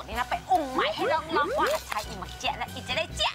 นี่นะไปอุ้งใหม่ให้ลองกว่าใช้อีหมักเจี๊ยและอีจะได้เจี๊ย